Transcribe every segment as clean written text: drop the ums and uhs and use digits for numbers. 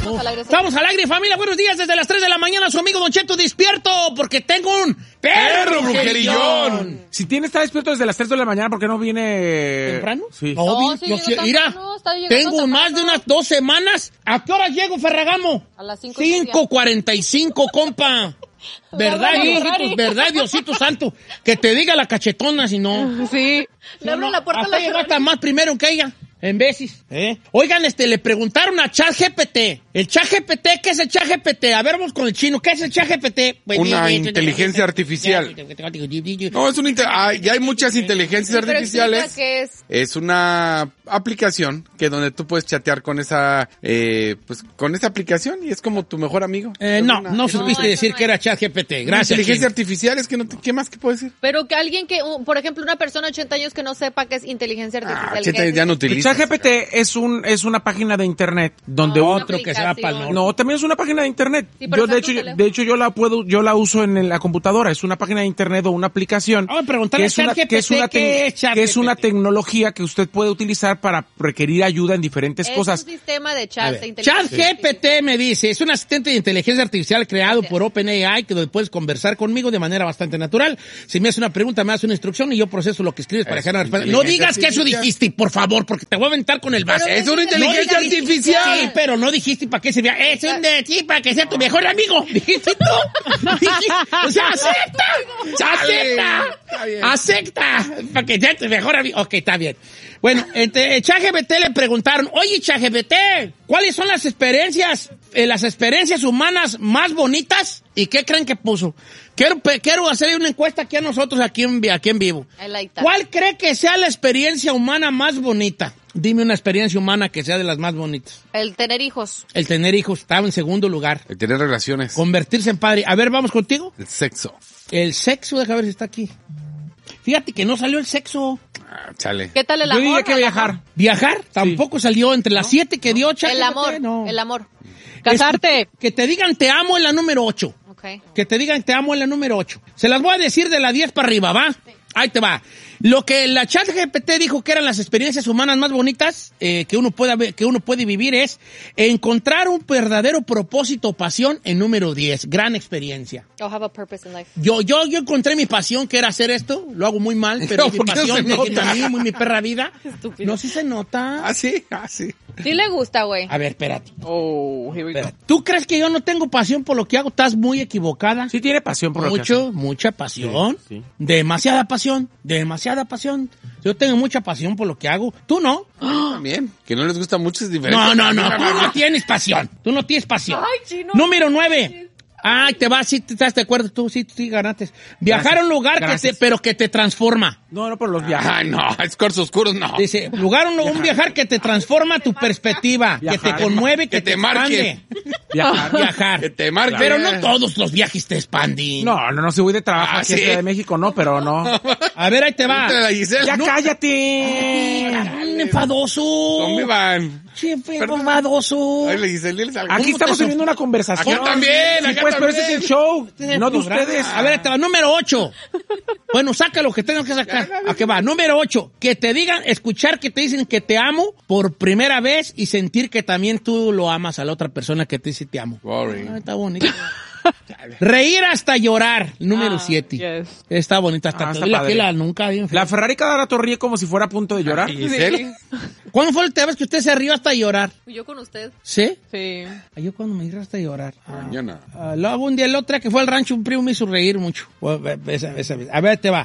Estamos al aire, sí. Estamos al aire, familia. Buenos días desde las 3 de la mañana. Su amigo Don Cheto despierto porque tengo un perro brujerillón. Si tiene estar despierto desde las 3 de la mañana, ¿por qué no viene ¿Temprano? Sí. No, sí, mira, tengo más de unas 2 semanas. ¿A qué hora llego, Ferragamo? A las 5:45, compa. ¿Verdad, Diosito? ¿Verdad, Diosito Santo? Que te diga la cachetona, si no. Sí. Le abro la puerta a la hasta llega hasta más primero que ella. En veces. Oigan, le preguntaron a ChatGPT. ¿El ChatGPT? ¿Qué es el ChatGPT? A ver, vamos con el chino. ¿Qué es el ChatGPT? Una inteligencia artificial. No, ya hay muchas inteligencias artificiales. ¿Qué es? Es una aplicación que donde tú puedes chatear con esa, con esa aplicación y es como tu mejor amigo. No supiste decir que era ChatGPT. Gracias. Inteligencia artificial es que no, ¿qué más que puedo decir? Pero que alguien por ejemplo, una persona de 80 años que no sepa qué es inteligencia artificial. 80 años ya no utiliza. ChatGPT es una página de internet donde otro que se va para el norte. No, también es una página de internet. Sí, Yo de hecho yo la uso en la computadora. Es una página de internet o una aplicación. Vamos a preguntarle a ChatGPT que es una tecnología que usted puede utilizar para requerir ayuda en diferentes cosas. Es un sistema de chat de inteligencia. ChatGPT me dice, es un asistente de inteligencia artificial creado por OpenAI que donde puedes conversar conmigo de manera bastante natural. Si me haces una pregunta, me das una instrucción y yo proceso lo que escribes para dejar una respuesta. No digas que eso dijiste, por favor, porque te voy a aventar con el vaso. Es una inteligencia artificial. Sí, pero no dijiste para qué servía. Es para que sea tu mejor amigo. Dijiste tú. O sea, acepta. Para que sea tu mejor amigo. Ok, está bien. Bueno, ChatGPT le preguntaron, oye, ChatGPT, ¿cuáles son las experiencias humanas más bonitas? ¿Y qué creen que puso? Quiero hacerle una encuesta aquí a nosotros, aquí en vivo. ¿Cuál cree que sea la experiencia humana más bonita? Dime una experiencia humana que sea de las más bonitas. El tener hijos. El tener hijos estaba en segundo lugar. El tener relaciones. Convertirse en padre. A ver, vamos contigo. El sexo. El sexo, déjame ver si está aquí. Fíjate que no salió el sexo. Chale. ¿Qué tal el amor? Yo diría que viajar. ¿Viajar? Tampoco salió entre las 7 que dio ChatGPT. El amor. Casarte. Que te digan te amo en la número 8. Okay. Que te digan te amo en la número 8. Se las voy a decir de la 10 para arriba, ¿va? Sí. Ahí te va. Lo que la ChatGPT dijo que eran las experiencias humanas más bonitas que uno puede vivir es encontrar un verdadero propósito o pasión en número 10. Gran experiencia. Have a purpose in life. Yo encontré mi pasión, que era hacer esto. Lo hago muy mal, pero mi pasión de mi perra vida. Estúpido. No, sí se nota. Ah, sí. Sí le gusta, güey. A ver, espérate. Here we go. ¿Tú crees que yo no tengo pasión por lo que hago? Estás muy equivocada. Sí tiene pasión por lo que hace. Mucha pasión. Sí. Demasiada pasión. Yo tengo mucha pasión por lo que hago. ¿Tú no? También. Que no les gusta mucho es diferente. No. Tú no tienes pasión. Tú no tienes pasión. Ay, chino. Número 9. Ay, te vas, sí, estás de acuerdo tú, sí ganaste. Viajar a un lugar pero que te transforma. No por los viajes. Ah, no, es corsos oscuros, no. Dice, un viajar que te transforma tu perspectiva, que te conmueve, que te marque. Viajar. Que te marque. Pero no todos los viajes te expanden. No, si voy de trabajo aquí a Ciudad de México, no, pero no. A ver, ahí te va. Ya cállate. Enfadoso. ¿Dónde van? Enfadoso. Aquí estamos teniendo una conversación. Acá también. Pero este es el show, no de ustedes. A ver, te va, número 8. Bueno, saca lo que tengas que sacar. ¿A qué va? Número 8. Que te digan, escuchar que te dicen que te amo por primera vez y sentir que también tú lo amas a la otra persona que te dice te amo. Está bonito. Reír hasta llorar, número 7. Yes. Está bonita. La Ferrari cada rato ríe como si fuera a punto de llorar. ¿Sí? ¿Cuándo fue la última vez que usted se rió hasta llorar? Yo con usted. ¿Sí? Sí. Yo cuando me río hasta llorar. Mañana. Luego un día el otro que fue al rancho, un primo me hizo reír mucho. Esa vez. A ver, te va.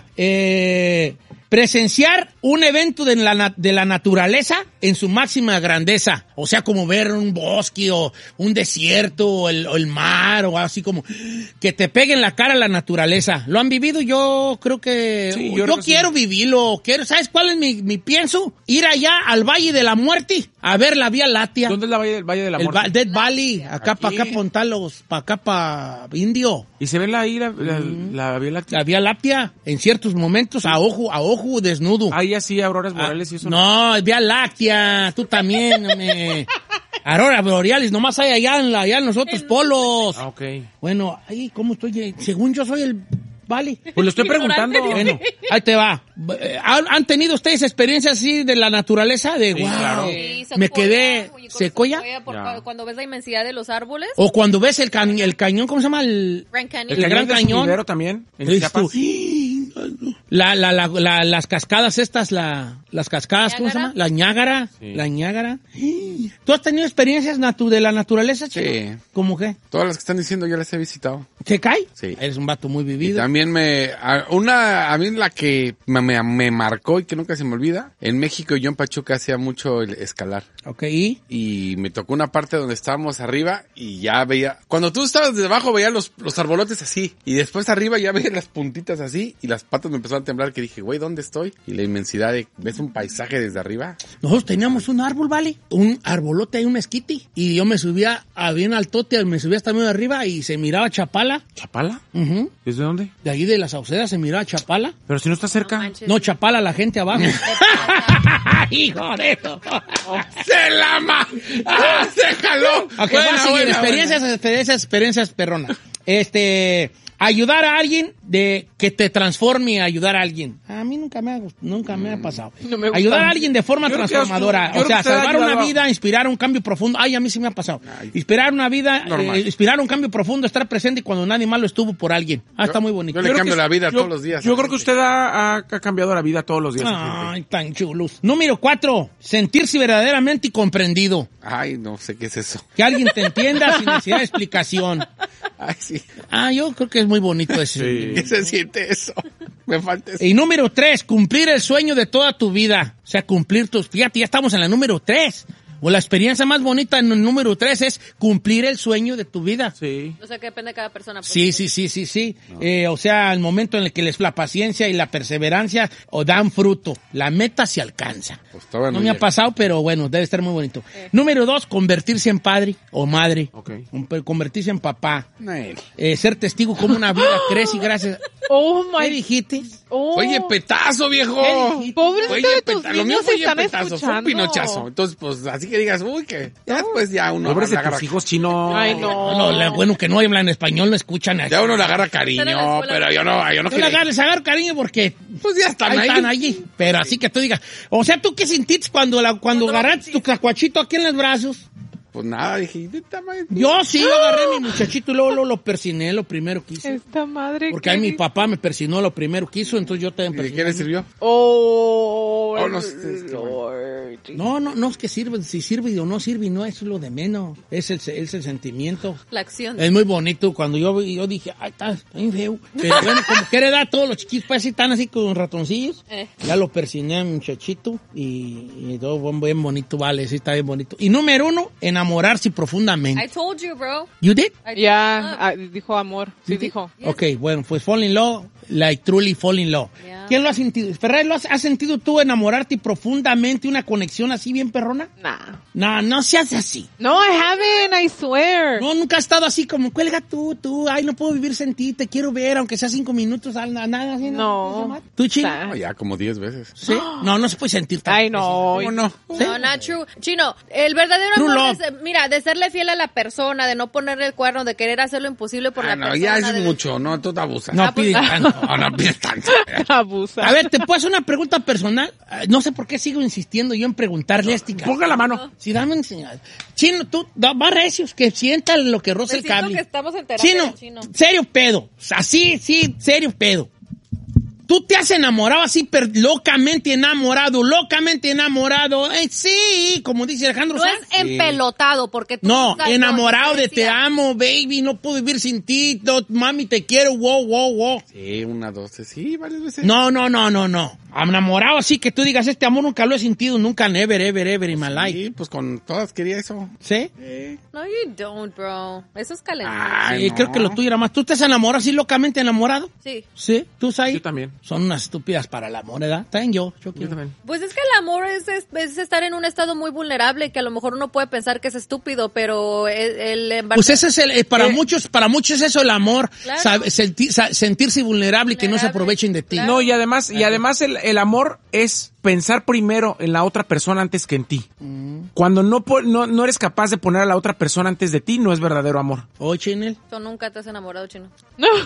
Presenciar un evento de la naturaleza en su máxima grandeza. O sea, como ver un bosque o un desierto o el mar o así como que te pegue en la cara la naturaleza. ¿Lo han vivido? Yo creo que... Sí, yo quiero vivirlo. ¿Sabes cuál es mi pienso? Ir allá al Valle de la Muerte a ver la Vía Láctea. ¿Dónde es el Valle de la Muerte? Death Valley. Acá para acá Pontalos, para acá para Indio. ¿Y se ve la Vía Láctea? La Vía Láctea, en ciertos momentos, a ojo desnudo. Ahí así, auroras boreales y eso. No, Vía Láctea, tú también, auroras boreales, nomás hay allá en los otros polos. Ah, ok. Bueno, ahí, ¿cómo estoy? Según yo soy el vale. Pues lo estoy preguntando. Bueno, ahí te va. ¿Han tenido ustedes experiencias así de la naturaleza? De, Sí, wow, claro. Sí, me quedé secoya. Por cuando ves la inmensidad de los árboles. O cuando ves el cañón, ¿cómo se llama? Grand Canyon. El Gran de Cañón. Sumidero también. En Dices tú, Chiapas. las cascadas estas, las cascadas, ¿cómo se llama? La Niágara. Sí. La Niágara. ¿Tú has tenido experiencias de la naturaleza, chico? Sí. ¿Cómo qué? Todas las que están diciendo yo las he visitado. ¿Se cae? Sí. Eres un vato muy Y vivido. también a mí la que me marcó y que nunca se me olvida, en México yo en Pachuca hacía mucho el escalar. Ok, ¿y? Y me tocó una parte donde estábamos arriba y ya veía, cuando tú estabas desde abajo veías los arbolotes así, y después arriba ya veías las puntitas así, y las patas me empezaron a temblar, que dije, güey, ¿dónde estoy? Y la inmensidad ves un paisaje desde arriba. Nosotros teníamos un árbol, ¿vale? Un arbolote y un mezquite. Y yo me subía a bien altote, me subía hasta medio arriba y se miraba Chapala. ¿Chapala? Ujú. ¿Desde dónde? De ahí de la Sauceda se miraba Chapala. Pero si no está cerca. manches. No, Chapala, la gente abajo. ¡Hijo de eso! ¡Se lama! ¡Ah, se jaló! Ok, va a seguir. Experiencias perronas. Ayudar a alguien de que te transforme a ayudar a alguien. A mí nunca me ha pasado. No me gusta. Ayudar a alguien de forma Yo creo que transformadora. yo O creo sea, que usted ha salvar una ayudado a- vida, inspirar un cambio profundo. Ay, a mí sí me ha pasado. Inspirar una vida, Normal. inspirar un cambio profundo, estar presente cuando nadie más lo estuvo por alguien. Está muy bonito. Yo le creo cambio que- la vida yo- todos los días. Yo creo que usted ha cambiado la vida todos los días. Ay, tan chulos. Número 4. Sentirse verdaderamente comprendido. Ay, no sé qué es eso. Que alguien te entienda sin necesidad de explicación. Ay, sí. Yo creo que es muy bonito ese. Sí. ¿Qué se siente eso? Me falta eso. Y número 3, cumplir el sueño de toda tu vida. O sea, cumplir tus... Fíjate, ya estamos en la número 3. O la experiencia más bonita en el número 3 es cumplir el sueño de tu vida. Sí. O sea, que depende de cada persona. pues. Sí. O sea, el momento en el que la paciencia y la perseverancia dan fruto. La meta se alcanza. Pues todavía No me ha llega. pasado, pero bueno, debe estar muy bonito. Número 2, convertirse en padre o madre. Ok. Convertirse en papá. Ay. Ser testigo como una vida crece gracias... Oh ¿Qué my. dijiste? Oh. Oye, petazo, viejo. ¿Qué dijiste? Pobrecito Oye, de tus lo mío niños fue están petazo, fue un escuchando. pinochazo. Entonces, pues, así que digas, uy, que ya después ya uno Pobres de agarra, tus hijos chinos. Ay, no. Bueno, que no hablan español, no escuchan. ya uno le agarra Están en la cariño, escuela. pero yo no Yo quiero. les agarro cariño porque Pues ya están ahí ahí. están allí. Pero así que tú digas, o sea, ¿tú qué sentiste cuando agarraste tu cacuachito aquí en los brazos? Pues nada, dije, "Esta madre". Yo sí, yo agarré a mi muchachito y luego lo persiné lo primero que hice. Esta madre. Porque ahí mi papá me persinó lo primero que hizo, entonces yo también ¿Y de persiné. qué le sirvió? Oh, Oh, no sé, Lord. No es que sirve, si sirve o no sirve, no, eso es lo de menos. Es el sentimiento. La acción. Es muy bonito. Cuando yo dije, ay, está bien feo. Pero bueno, como quiere dar todos los chiquitos, pues así están así con ratoncillos. Ya lo persiné a mi muchachito y todo bien bonito, vale, sí está bien bonito. Y número 1, enamorarse I profundamente. told you, bro. You did? Ya, dijo amor. Sí, You did? dijo. Ok, bueno, pues fall in love, like truly fall in love. Yeah. ¿Quién lo ha sentido? Ferrer, has sentido tú enamorarte profundamente, una conexión así bien perrona? Nah. No seas así. No, I haven't, I swear. No, nunca has estado así como, cuelga tú, ay, no puedo vivir sin ti, te quiero ver, aunque sea 5 minutos, nada así, No. ¿Tú, Chino? Nah. No, ya como 10 veces. ¿Sí? No se puede sentir tanto. Ay, no. ¿Cómo no? ¿Sí? No, not true. Chino, el verdadero True amor love. es, mira, de serle fiel a la persona, de no ponerle el cuerno, de querer hacer lo imposible por la No, persona. ya es de- mucho, no, tú te abusas. No piden tanto. No pides tanto. Abusa. A ver, ¿te puedo hacer una pregunta personal? No sé por qué sigo insistiendo yo en preguntarle a este cabrón. Ponga la mano. Sí, dame un señal. Chino, tú, va recios, que sienta lo que roza Me el siento cable. que estamos en terapia, Chino, Chino. serio pedo. Así, sí, serio pedo. ¿Tú te has enamorado así, locamente enamorado? Sí, como dice Alejandro No Sanz. es empelotado, porque tú No, sabes, enamorado yo de te decía, amo, baby, no puedo vivir sin ti, mami, te quiero, wow. Sí, 1, 2, sí, varias veces. No. Enamorado así que tú digas, este amor nunca lo he sentido, nunca, never in my life. Sí, pues con todas quería eso. ¿Sí? No, you don't, bro. Eso es calentar. Ay, Sí, no. creo que lo tuyo era más. ¿Tú te has enamorado así locamente enamorado? Sí. Sí, ¿tú sabes? Yo también. Son unas estúpidas para el amor, ¿verdad? También yo Yo quiero. también. Pues es que el amor es estar en un estado muy vulnerable, que a lo mejor uno puede pensar que es estúpido, pero Pues ese es para muchos es eso el amor, Claro. sentirse vulnerable y que no se aprovechen de ti. Claro. No, y además el amor es pensar primero en la otra persona antes que en ti. Cuando no eres capaz de poner a la otra persona antes de ti, no es verdadero amor. Oye, Chinel. Tú nunca te has enamorado, Chino. No.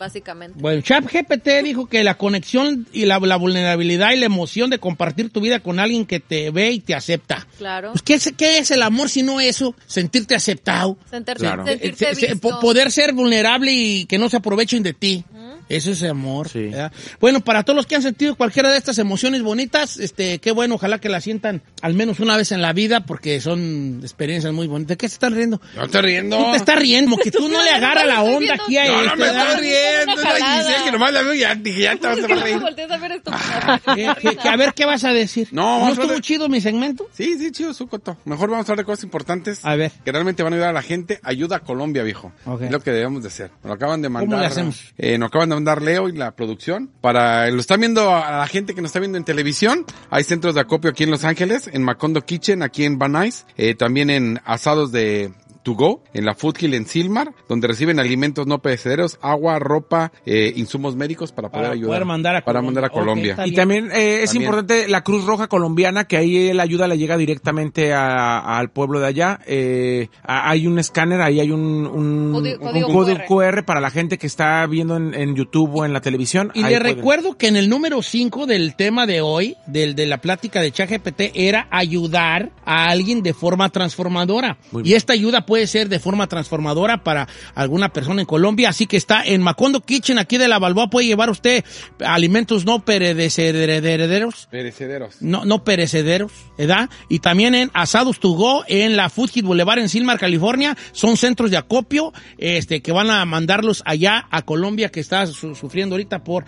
básicamente. Bueno, ChatGPT dijo que la conexión y la vulnerabilidad y la emoción de compartir tu vida con alguien que te ve y te acepta. Claro. Pues, ¿qué es el amor si no eso? Sentirte aceptado. Sentirte visto. Poder ser vulnerable y que no se aprovechen de ti. Eso es amor. Sí. ¿Verdad? Bueno, para todos los que han sentido cualquiera de estas emociones bonitas, qué bueno, ojalá que la sientan al menos una vez en la vida, porque son experiencias muy bonitas. ¿De qué se están riendo? No estoy riendo. Tú te estás riendo, como que tú no le agarras la onda aquí a No, no me ¿verdad? estoy riendo. Una No, Giselle, jalada. que nomás la veo y ya dije, ya te vas a reír. Volteas a ver esto. Que a ver, ¿qué vas a decir? No, ¿No vamos a estuvo hablar- chido mi segmento? Sí, chido, Sucoto. Mejor vamos a hablar de cosas importantes. A ver. Que realmente van a ayudar a la gente. Ayuda a Colombia, viejo. Ok. Es lo que debemos de hacer. Nos lo acaban de mandar. ¿Cómo le hacemos? Nos acaban de mandar Leo y la producción. Lo están viendo a la gente que nos está viendo en televisión. Hay centros de acopio aquí en Los Ángeles, en Macondo Kitchen, aquí en Van Nuys. También en asados de To Go, en la Food Hill en Silmar, donde reciben alimentos no perecederos, agua, ropa, insumos médicos para poder ayudar. Poder mandar a para Colombia. mandar a Colombia. Ok, está Y bien. también es También. importante la Cruz Roja colombiana, que ahí la ayuda le llega directamente al pueblo de allá. Hay un escáner, ahí hay un Código código QR. QR para la gente que está viendo en YouTube o en la televisión. Y Ahí le pueden. recuerdo que en el número 5 del tema de hoy, de la plática de ChatGPT, era ayudar a alguien de forma transformadora. Muy Y bien. esta ayuda puede ser de forma transformadora para alguna persona en Colombia. Así que está en Macondo Kitchen, aquí de la Balboa. Puede llevar usted alimentos no perecederos. Perecederos. No perecederos, ¿verdad? Y también en Asados To Go, en la Food Hill Boulevard en Silmar, California. Son centros de acopio, que van a mandarlos allá a Colombia, que está sufriendo ahorita por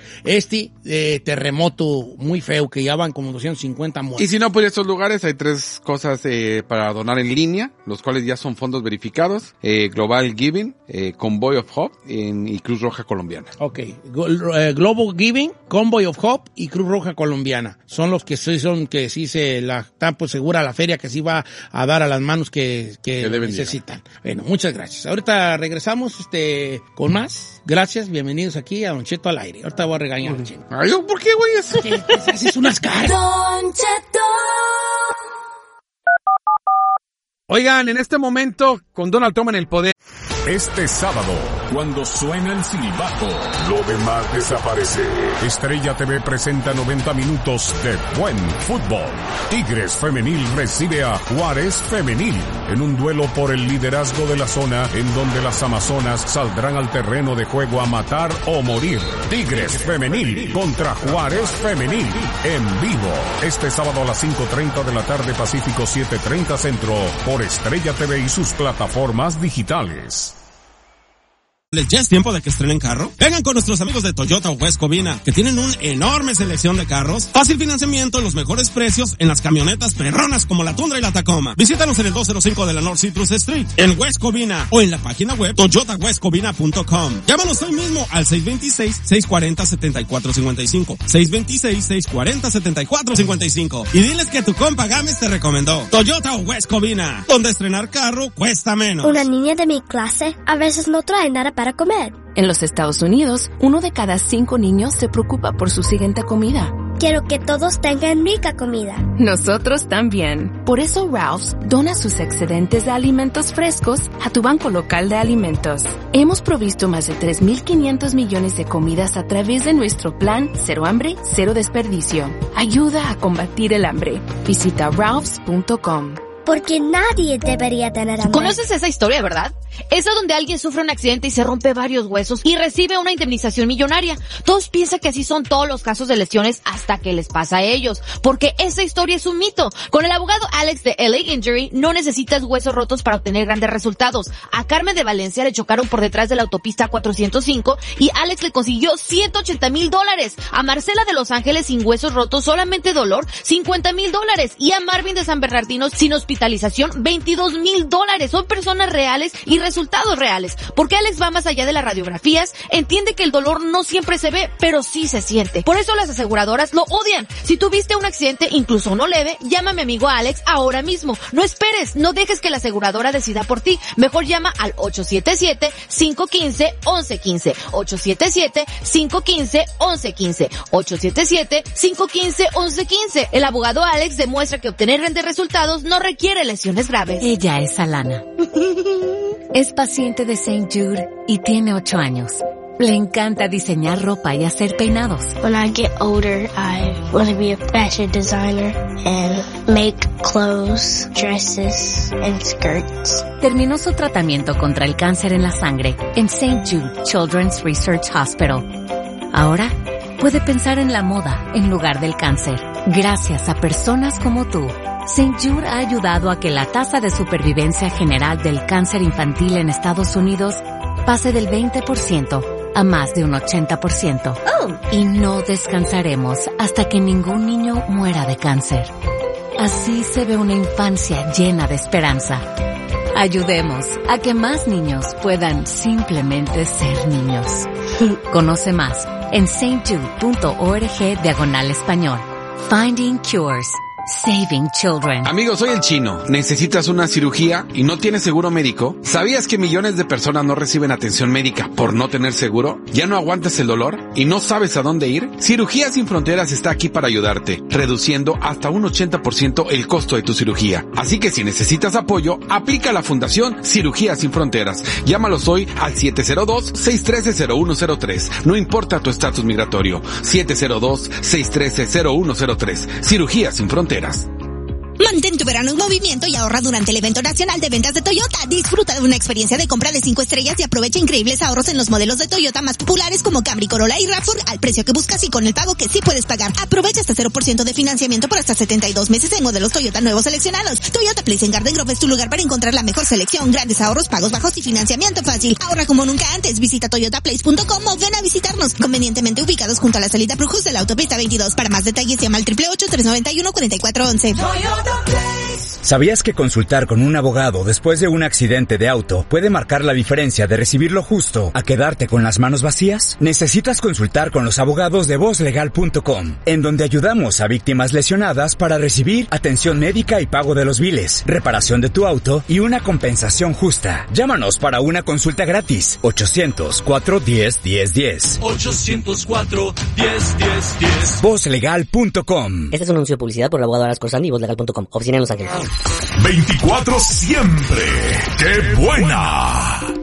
terremoto muy feo, que ya van como 250 muertos. Y si no, por estos lugares hay 3 cosas para donar en línea, los cuales ya son fondos verificados. Global Giving, Convoy of Hope y Cruz Roja Colombiana. Ok, Global Giving, Convoy of Hope y Cruz Roja Colombiana. Son los que sí se la están pues segura la feria que sí va a dar a las manos que deben necesitan. Bueno, muchas gracias. Ahorita regresamos con más. Gracias, bienvenidos aquí a Don Cheto al aire. Ahorita voy a regañar a Cheto. Ay, ¿por qué, güey? Eso? ¿Qué? Pues haces unas caras. Don Cheto. Oigan, en este momento, con Donald Trump en el poder, Este sábado, cuando suena el silbato, lo demás desaparece. Estrella TV presenta 90 minutos de buen fútbol. Tigres Femenil recibe a Juárez Femenil en un duelo por el liderazgo de la zona, en donde las amazonas saldrán al terreno de juego a matar o morir. Tigres Femenil contra Juárez Femenil en vivo. Este sábado a las 5:30 de la tarde, Pacífico 7:30 Centro, por Estrella TV y sus plataformas digitales. ¿Ya es tiempo de que estrenen carro? Vengan con nuestros amigos de Toyota West Covina, que tienen una enorme selección de carros, fácil financiamiento, los mejores precios en las camionetas perronas como la Tundra y la Tacoma. Visítanos en el 205 de la North Citrus Street, en West Covina, o en la página web toyotawestcovina.com. Llámanos hoy mismo al 626-640-7455, 626-640-7455, y diles que tu compa Gámez te recomendó. Toyota West Covina, donde estrenar carro cuesta menos. Una niña de mi clase a veces no trae nada para comer. En los Estados Unidos, 1 de cada 5 niños se preocupa por su siguiente comida. Quiero que todos tengan rica comida. Nosotros también. Por eso Ralph's dona sus excedentes de alimentos frescos a tu banco local de alimentos. Hemos provisto más de 3.500 millones de comidas a través de nuestro plan Cero Hambre, Cero Desperdicio. Ayuda a combatir el hambre. Visita ralphs.com. Porque nadie debería tener hambre. ¿Conoces esa historia, verdad? Esa donde alguien sufre un accidente y se rompe varios huesos y recibe una indemnización millonaria. Todos piensan que así son todos los casos de lesiones hasta que les pasa a ellos, porque esa historia es un mito. Con el abogado Alex de LA Injury no necesitas huesos rotos para obtener grandes resultados. A Carmen de Valencia le chocaron por detrás de la autopista 405 y Alex le consiguió $180,000. A Marcela de Los Ángeles sin huesos rotos, solamente dolor, $50,000. Y a Marvin de San Bernardino sin hospitalización, $22,000. Son personas reales y resultados reales. Porque Alex va más allá de las radiografías, entiende que el dolor no siempre se ve, pero sí se siente. Por eso las aseguradoras lo odian. Si tuviste un accidente, incluso uno leve, llama a mi amigo Alex ahora mismo. No esperes, no dejes que la aseguradora decida por ti. Mejor llama al 877-515-1115. 877-515-1115. 877-515-1115. El abogado Alex demuestra que obtener grandes resultados no requiere lesiones graves. Ella es Alana. Es paciente de St. Jude y tiene 8 años. Le encanta diseñar ropa y hacer peinados. When I get older, I want to be a fashion designer and make clothes, dresses, and skirts. Terminó su tratamiento contra el cáncer en la sangre en St. Jude Children's Research Hospital. Ahora puede pensar en la moda en lugar del cáncer. Gracias a personas como tú, St. Jude ha ayudado a que la tasa de supervivencia general del cáncer infantil en Estados Unidos pase del 20% a más de un 80%. Y no descansaremos hasta que ningún niño muera de cáncer. Así se ve una infancia llena de esperanza. Ayudemos a que más niños puedan simplemente ser niños. Conoce más en stjude.org/español. Finding Cures. Saving Children. Amigo, soy el Chino. ¿Necesitas una cirugía y no tienes seguro médico? ¿Sabías que millones de personas no reciben atención médica por no tener seguro? ¿Ya no aguantas el dolor y no sabes a dónde ir? Cirugías Sin Fronteras está aquí para ayudarte, reduciendo hasta un 80% el costo de tu cirugía. Así que si necesitas apoyo, aplica a la Fundación Cirugías Sin Fronteras. Llámalos hoy al 702-613-0103. No importa tu estatus migratorio. 702-613-0103. Cirugías Sin Fronteras. Mantén tu verano en movimiento y ahorra durante el evento nacional de ventas de Toyota. Disfruta de una experiencia de compra de 5 estrellas y aprovecha increíbles ahorros en los modelos de Toyota más populares como Camry, Corolla y RAV4 al precio que buscas y con el pago que sí puedes pagar. Aprovecha hasta 0% de financiamiento por hasta 72 meses en modelos Toyota nuevos seleccionados. Toyota Place en Garden Grove es tu lugar para encontrar la mejor selección, grandes ahorros, pagos bajos y financiamiento fácil. Ahorra como nunca antes. Visita toyotaplace.com o ven a visitarnos. Convenientemente ubicados junto a la salida Brujos de la autopista 22. Para más detalles llama al 888-391-4411. ¿Sabías que consultar con un abogado después de un accidente de auto puede marcar la diferencia de recibir lo justo a quedarte con las manos vacías? Necesitas consultar con los abogados de VozLegal.com, en donde ayudamos a víctimas lesionadas para recibir atención médica y pago de los biles, reparación de tu auto y una compensación justa. Llámanos para una consulta gratis. 800-410-1010. 800-410-1010. VozLegal.com. Este es un anuncio de publicidad por el abogado Arasco Sandy y VozLegal.com. Oficina en Los Ángeles. 24 siempre. ¡Qué buena!